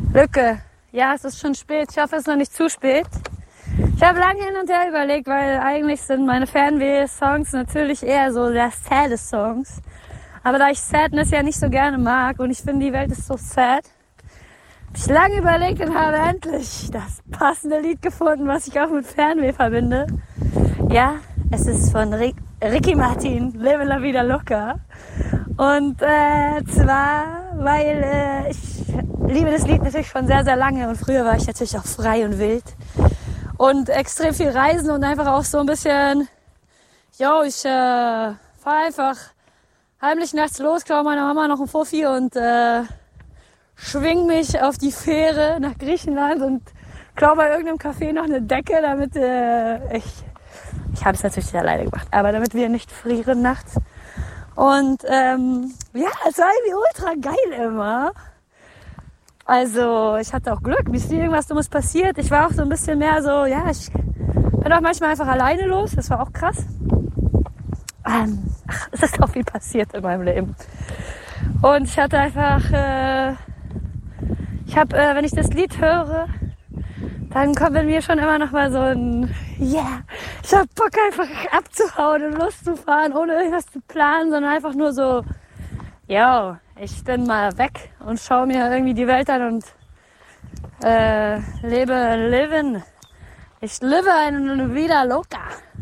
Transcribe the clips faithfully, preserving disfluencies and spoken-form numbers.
Lücke. Ja, es ist schon spät. Ich hoffe, es ist noch nicht zu spät. Ich habe lange hin und her überlegt, weil eigentlich sind meine Fernweh-Songs natürlich eher so sehr sad Songs. Aber da ich Sadness ja nicht so gerne mag und ich finde, die Welt ist so sad, habe ich lange überlegt und habe endlich das passende Lied gefunden, was ich auch mit Fernweh verbinde. Ja, es ist von Rick, Ricky Martin, Lebe la Vida Loca. Und äh, zwar, weil äh, ich liebe das Lied natürlich schon sehr, sehr lange und früher war ich natürlich auch frei und wild und extrem viel reisen und einfach auch so ein bisschen, yo, ich äh, fahr einfach heimlich nachts los, klaue meiner Mama noch ein Fuffi und äh, schwing mich auf die Fähre nach Griechenland und klaue bei irgendeinem Café noch eine Decke, damit äh, ich, ich habe es natürlich nicht alleine gemacht, aber damit wir nicht frieren nachts. Und ähm, ja, es war irgendwie ultra geil immer. Also ich hatte auch Glück, mir ist nie irgendwas Dummes passiert. Ich war auch so ein bisschen mehr so, ja, ich bin auch manchmal einfach alleine los, das war auch krass. Ähm, ach, es ist auch viel passiert in meinem Leben. Und ich hatte einfach, äh, ich habe, äh, wenn ich das Lied höre, dann kommt in mir schon immer noch mal so ein, ja, yeah, ich hab Bock einfach abzuhauen und loszufahren, ohne irgendwas zu planen, sondern einfach nur so, yo, ich bin mal weg und schaue mir irgendwie die Welt an und äh, lebe, leben. Ich lebe eine Vida Loca.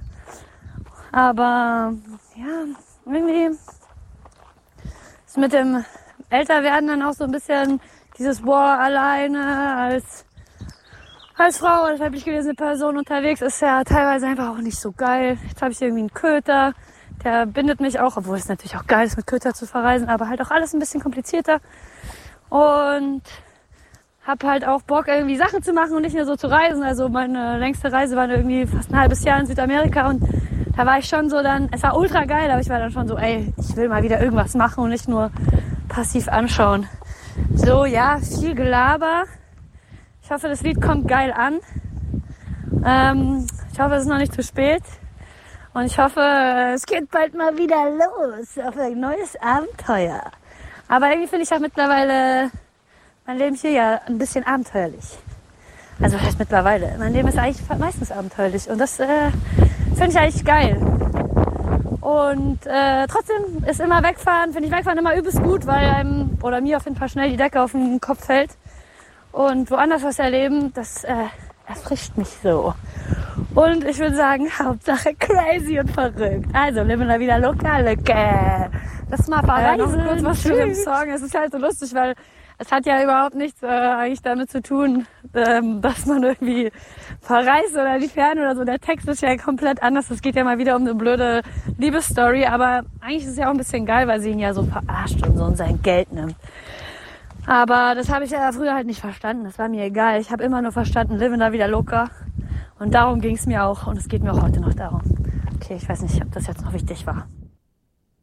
Aber ja, irgendwie ist mit dem Älterwerden dann auch so ein bisschen dieses Boah, alleine als als Frau als weiblich gelesene Person unterwegs ist ja teilweise einfach auch nicht so geil. Jetzt habe ich irgendwie einen Köter, der bindet mich auch, obwohl es natürlich auch geil ist, mit Köter zu verreisen, aber halt auch alles ein bisschen komplizierter. Und habe halt auch Bock, irgendwie Sachen zu machen und nicht nur so zu reisen. Also meine längste Reise war irgendwie fast ein halbes Jahr in Südamerika und da war ich schon so dann, es war ultra geil, aber ich war dann schon so, ey, ich will mal wieder irgendwas machen und nicht nur passiv anschauen. So, ja, viel Gelaber. Ich hoffe, das Lied kommt geil an. Ähm, ich hoffe, es ist noch nicht zu spät. Und ich hoffe, es geht bald mal wieder los auf ein neues Abenteuer. Aber irgendwie finde ich auch mittlerweile mein Leben hier ja ein bisschen abenteuerlich. Also was heißt mittlerweile? Mein Leben ist eigentlich meistens abenteuerlich. Und das äh, finde ich eigentlich geil. Und äh, trotzdem ist immer wegfahren, finde ich wegfahren immer übelst gut, weil einem oder mir auf jeden Fall schnell die Decke auf den Kopf fällt. Und woanders was erleben, das äh, erfrischt mich so. Und ich würde sagen, Hauptsache crazy und verrückt. Also, lebe la vida loca, Lücke. Das mal verreisen. Äh, noch kurz was zu dem Song. Es ist halt so lustig, weil es hat ja überhaupt nichts äh, eigentlich damit zu tun, ähm, dass man irgendwie verreist oder die Ferne oder so. Der Text ist ja komplett anders. Es geht ja mal wieder um eine blöde Liebesstory. Aber eigentlich ist es ja auch ein bisschen geil, weil sie ihn ja so verarscht und so und sein Geld nimmt. Aber das habe ich ja früher halt nicht verstanden. Das war mir egal. Ich habe immer nur verstanden, lebe la vida loca. Und darum ging es mir auch. Und es geht mir auch heute noch darum. Okay, ich weiß nicht, ob das jetzt noch wichtig war.